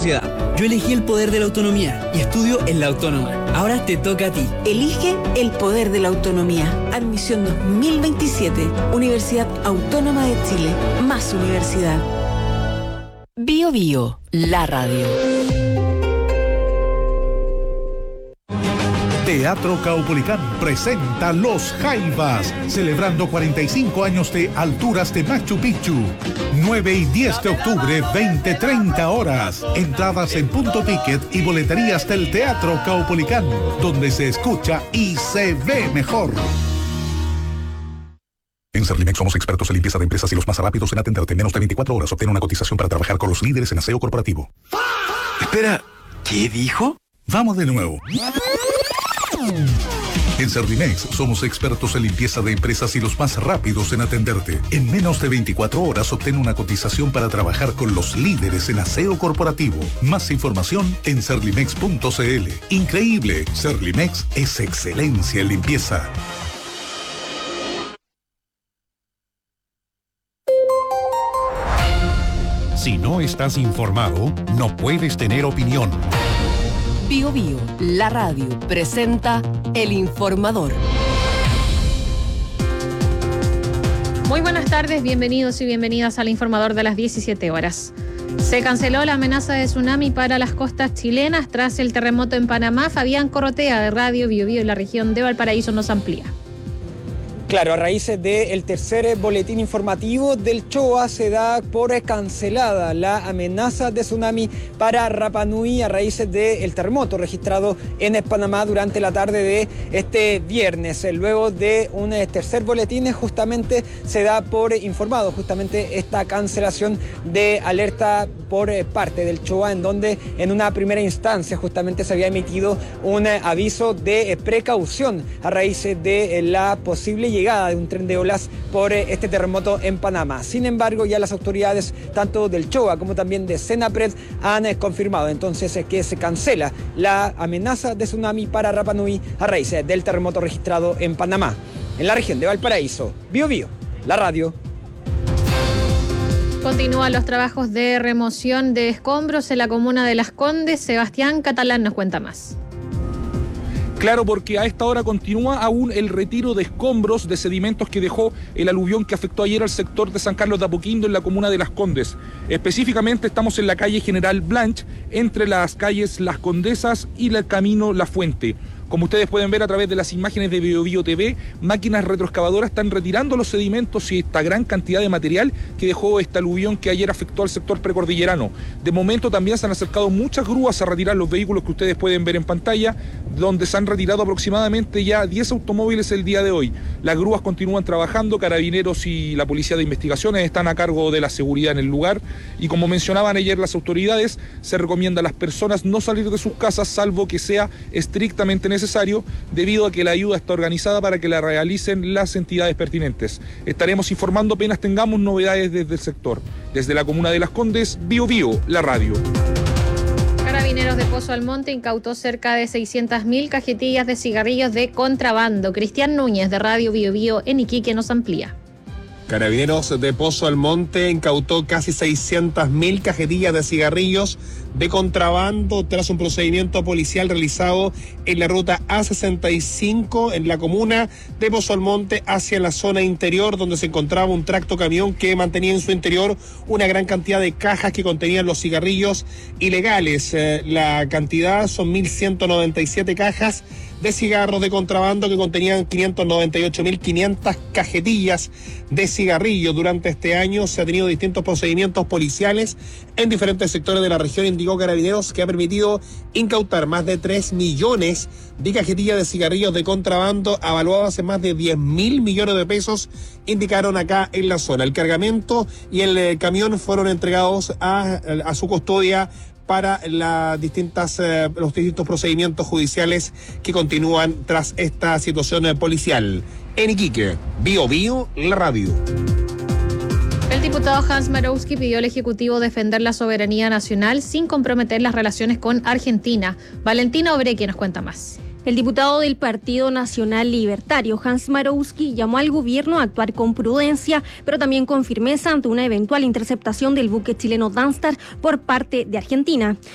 sociedad. Yo elegí el poder de la autonomía y estudio en la Autónoma. Ahora te toca a ti. Elige el poder de la autonomía. Admisión 2027. Universidad Autónoma de Chile. Más universidad. Bio Bio, la radio. Teatro Caupolicán presenta Los Jaivas, celebrando 45 años de Alturas de Machu Picchu. 9 y 10 de octubre, 20-30 horas. Entradas en Punto Ticket y boleterías del Teatro Caupolicán, donde se escucha y se ve mejor. En Serlimex somos expertos en limpieza de empresas y los más rápidos en atenderte. En menos de 24 horas obtén una cotización para trabajar con los líderes en aseo corporativo. Espera, ¿qué dijo? Vamos de nuevo. En Serlimex somos expertos en limpieza de empresas y los más rápidos en atenderte. En menos de 24 horas obtén una cotización para trabajar con los líderes en aseo corporativo. Más información en serlimex.cl. Increíble, Serlimex es excelencia en limpieza. Si no estás informado, no puedes tener opinión. Bio Bio, la radio, presenta El Informador. Muy buenas tardes, bienvenidos y bienvenidas al Informador de las 17 horas. Se canceló la amenaza de tsunami para las costas chilenas tras el terremoto en Panamá. Fabián Corrotea, de Radio Bio Bio en la región de Valparaíso, nos amplía. Claro, a raíz del tercer boletín informativo del CHOA se da por cancelada la amenaza de tsunami para Rapa Nui a raíz del terremoto registrado en Panamá durante la tarde de este viernes. Luego de un tercer boletín justamente se da por informado justamente esta cancelación de alerta por parte del CHOA, en donde en una primera instancia justamente se había emitido un aviso de precaución a raíz de la posible llegada de un tren de olas por este terremoto en Panamá. Sin embargo, ya las autoridades tanto del CHOA como también de Senapred han confirmado entonces que se cancela la amenaza de tsunami para Rapa Nui a raíz del terremoto registrado en Panamá. En la región de Valparaíso, Bio Bio, la radio. Continúan los trabajos de remoción de escombros en la comuna de Las Condes. Sebastián Catalán nos cuenta más. Claro, porque a esta hora continúa aún el retiro de escombros de sedimentos que dejó el aluvión que afectó ayer al sector de San Carlos de Apoquindo en la comuna de Las Condes. Específicamente estamos en la calle General Blanch, entre las calles Las Condesas y el camino La Fuente. Como ustedes pueden ver a través de las imágenes de Bio Bio TV, máquinas retroexcavadoras están retirando los sedimentos y esta gran cantidad de material que dejó este aluvión que ayer afectó al sector precordillerano. De momento también se han acercado muchas grúas a retirar los vehículos que ustedes pueden ver en pantalla, donde se han retirado aproximadamente ya 10 automóviles el día de hoy. Las grúas continúan trabajando, Carabineros y la Policía de Investigaciones están a cargo de la seguridad en el lugar y como mencionaban ayer las autoridades, se recomienda a las personas no salir de sus casas salvo que sea estrictamente necesario, debido a que la ayuda está organizada para que la realicen las entidades pertinentes. Estaremos informando apenas tengamos novedades desde el sector. Desde la comuna de Las Condes, Bio Bio, la radio. Carabineros de Pozo Almonte incautó cerca de 600.000 cajetillas de cigarrillos de contrabando. Cristian Núñez, de Radio Bio Bio en Iquique, nos amplía. Carabineros de Pozo Almonte incautó casi 600.000 cajetillas de cigarrillos de contrabando tras un procedimiento policial realizado en la ruta A65 en la comuna de Pozo Almonte hacia la zona interior, donde se encontraba un tractocamión que mantenía en su interior una gran cantidad de cajas que contenían los cigarrillos ilegales. La cantidad son 1.197 cajas de cigarros de contrabando que contenían 598.500 cajetillas de cigarrillos. Durante este año se han tenido distintos procedimientos policiales en diferentes sectores de la región, indicó Carabineros, que ha permitido incautar más de 3 millones de cajetillas de cigarrillos de contrabando avaluadas en más de 10.000 millones de pesos, indicaron acá en la zona. El cargamento y el camión fueron entregados a su custodia para los distintos procedimientos judiciales que continúan tras esta situación policial. En Iquique, Bio Bio, la radio. El diputado Hans Marowski pidió al Ejecutivo defender la soberanía nacional sin comprometer las relaciones con Argentina. Valentina Obreque nos cuenta más. El diputado del Partido Nacional Libertario, Hans Marowski, llamó al gobierno a actuar con prudencia, pero también con firmeza ante una eventual interceptación del buque chileno Danstar por parte de Argentina.